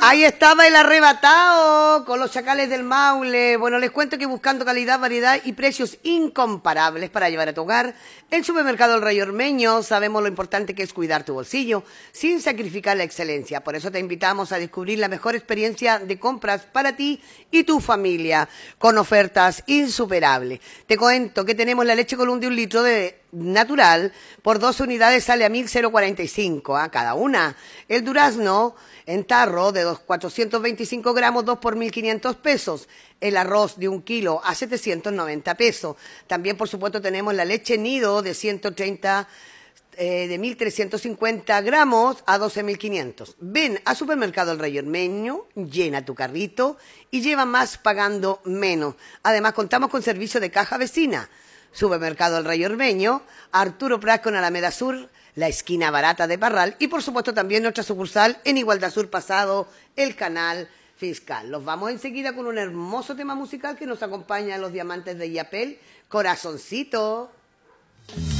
Ahí estaba el arrebatado con los chacales del Maule. Bueno, les cuento que buscando calidad, variedad y precios incomparables para llevar a tu hogar, el supermercado El Rey Ormeño sabemos lo importante que es cuidar tu bolsillo sin sacrificar la excelencia. Por eso te invitamos a descubrir la mejor experiencia de compras para ti y tu familia con ofertas insuperables. Te cuento que tenemos la leche Colón de 1 litro de natural por 2 unidades sale a 1.045 cada una. El durazno en tarro de 425 gramos, 2 por 1.500 pesos. El arroz de 1 kilo a 790 pesos. También, por supuesto, tenemos la leche nido de 130 de 1.350 gramos a 12.500. Ven a Supermercado El Rey Ormeño, llena tu carrito y lleva más pagando menos. Además, contamos con servicio de caja vecina. Supermercado El Rey Ormeño, Arturo Prat con Alameda Sur, la esquina barata de Parral y por supuesto también nuestra sucursal en Igualdad Sur Pasado, el Canal Fiscal. Los vamos enseguida con un hermoso tema musical que nos acompaña a los Diamantes de Yapel, Corazoncito.